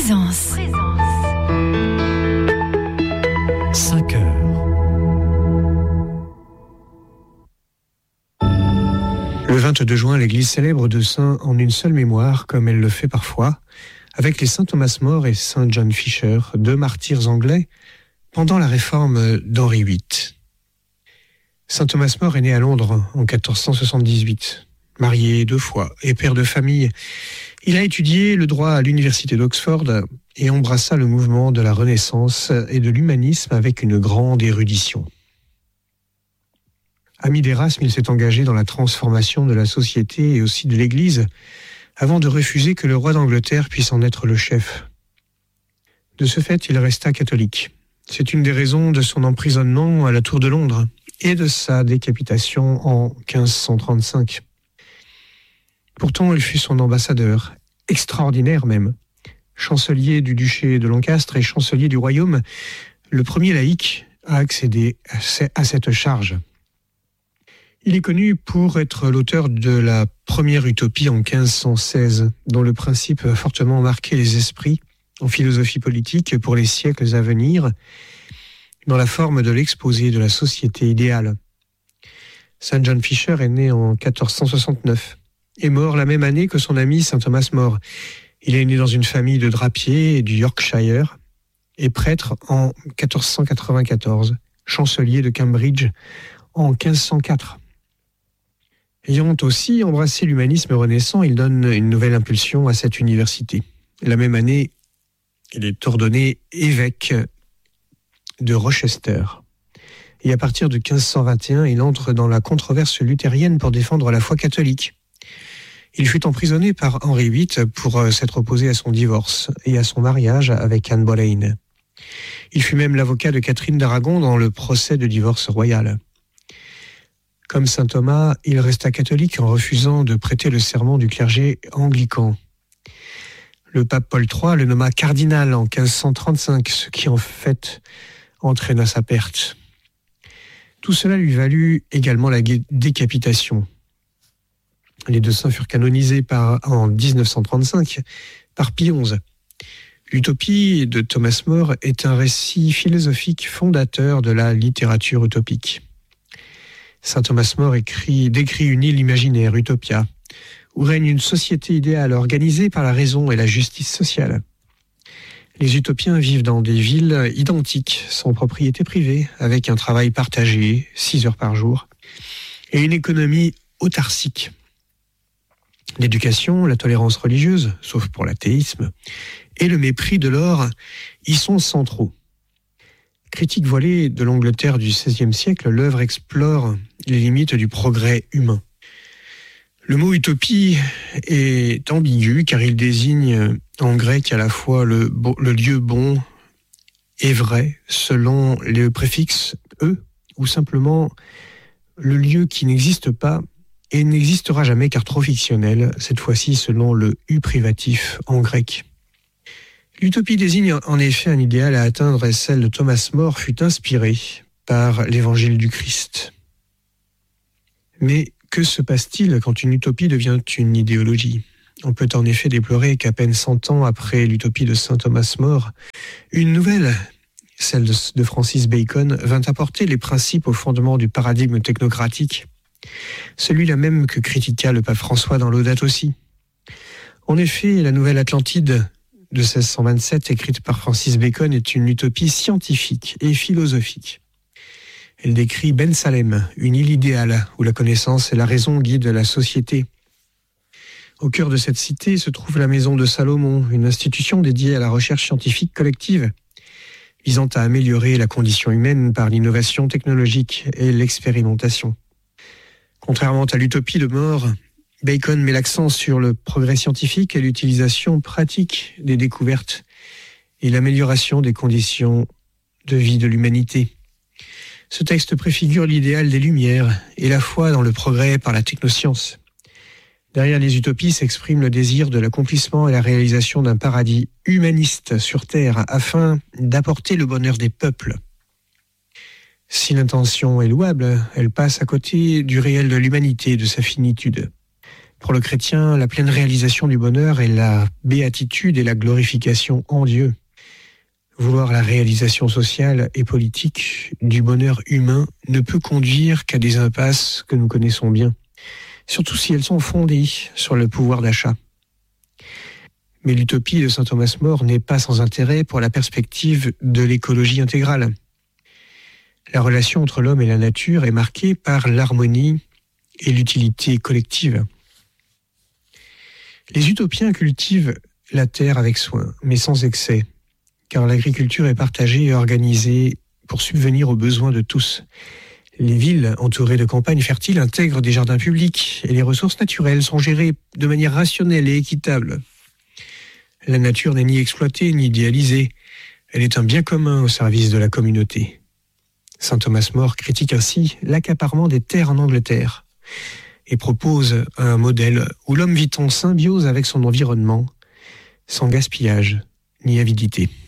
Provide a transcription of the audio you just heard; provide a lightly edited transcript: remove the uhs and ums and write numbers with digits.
Présence. 5 heures. Le 22 juin, l'Église célèbre deux saints en une seule mémoire, comme elle le fait parfois, avec les saints Thomas More et saint John Fisher, deux martyrs anglais, pendant la réforme d'Henri VIII. Saint Thomas More est né à Londres en 1478. Marié 2 fois et père de famille, il a étudié le droit à l'université d'Oxford et embrassa le mouvement de la Renaissance et de l'humanisme avec une grande érudition. Ami d'Érasme, il s'est engagé dans la transformation de la société et aussi de l'Église, avant de refuser que le roi d'Angleterre puisse en être le chef. De ce fait, il resta catholique. C'est une des raisons de son emprisonnement à la Tour de Londres et de sa décapitation en 1535. Pourtant, il fut son ambassadeur, extraordinaire même, chancelier du duché de Lancastre et chancelier du royaume, le premier laïc à accéder à cette charge. Il est connu pour être l'auteur de la première utopie en 1516, dont le principe a fortement marqué les esprits en philosophie politique pour les siècles à venir, dans la forme de l'exposé de la société idéale. Saint John Fisher est né en 1469 et mort la même année que son ami saint Thomas More. Il est né dans une famille de drapiers du Yorkshire et prêtre en 1494, chancelier de Cambridge en 1504. Ayant aussi embrassé l'humanisme renaissant, il donne une nouvelle impulsion à cette université. La même année, il est ordonné évêque de Rochester. Et à partir de 1521, il entre dans la controverse luthérienne pour défendre la foi catholique. Il fut emprisonné par Henri VIII pour s'être opposé à son divorce et à son mariage avec Anne Boleyn. Il fut même l'avocat de Catherine d'Aragon dans le procès de divorce royal. Comme saint Thomas, il resta catholique en refusant de prêter le serment du clergé anglican. Le pape Paul III le nomma cardinal en 1535, ce qui en fait entraîna sa perte. Tout cela lui valut également la décapitation. Les deux saints furent canonisés en 1935 par Pie XI. L'utopie de Thomas More est un récit philosophique fondateur de la littérature utopique. Saint Thomas More décrit une île imaginaire, Utopia, où règne une société idéale organisée par la raison et la justice sociale. Les utopiens vivent dans des villes identiques, sans propriété privée, avec un travail partagé, 6 heures par jour, et une économie autarcique. L'éducation, la tolérance religieuse, sauf pour l'athéisme, et le mépris de l'or y sont centraux. Critique voilée de l'Angleterre du XVIe siècle, l'œuvre explore les limites du progrès humain. Le mot utopie est ambigu car il désigne en grec à la fois le lieu bon et vrai selon le préfixe « e » ou simplement le lieu qui n'existe pas et n'existera jamais car trop fictionnel, cette fois-ci selon le « u » privatif en grec. L'utopie désigne en effet un idéal à atteindre et celle de Thomas More fut inspirée par l'évangile du Christ. Mais que se passe-t-il quand une utopie devient une idéologie ? On peut en effet déplorer qu'à peine 100 ans après l'utopie de saint Thomas More, une nouvelle, celle de Francis Bacon, vint apporter les principes au fondement du paradigme technocratique, celui-là même que critiqua le pape François dans Laudato Si. En effet, la Nouvelle Atlantide de 1627, écrite par Francis Bacon, est une utopie scientifique et philosophique. Elle décrit Ben Salem, une île idéale où la connaissance et la raison guident la société. Au cœur de cette cité se trouve la Maison de Salomon, une institution dédiée à la recherche scientifique collective, visant à améliorer la condition humaine par l'innovation technologique et l'expérimentation. Contrairement à l'utopie de More, Bacon met l'accent sur le progrès scientifique et l'utilisation pratique des découvertes et l'amélioration des conditions de vie de l'humanité. Ce texte préfigure l'idéal des Lumières et la foi dans le progrès par la technoscience. Derrière les utopies s'exprime le désir de l'accomplissement et la réalisation d'un paradis humaniste sur Terre afin d'apporter le bonheur des peuples. Si l'intention est louable, elle passe à côté du réel de l'humanité et de sa finitude. Pour le chrétien, la pleine réalisation du bonheur est la béatitude et la glorification en Dieu. Vouloir la réalisation sociale et politique du bonheur humain ne peut conduire qu'à des impasses que nous connaissons bien, surtout si elles sont fondées sur le pouvoir d'achat. Mais l'utopie de saint Thomas More n'est pas sans intérêt pour la perspective de l'écologie intégrale. La relation entre l'homme et la nature est marquée par l'harmonie et l'utilité collective. Les utopiens cultivent la terre avec soin, mais sans excès, car l'agriculture est partagée et organisée pour subvenir aux besoins de tous. Les villes entourées de campagnes fertiles intègrent des jardins publics et les ressources naturelles sont gérées de manière rationnelle et équitable. La nature n'est ni exploitée ni idéalisée, elle est un bien commun au service de la communauté. Saint Thomas More critique ainsi l'accaparement des terres en Angleterre et propose un modèle où l'homme vit en symbiose avec son environnement, sans gaspillage ni avidité.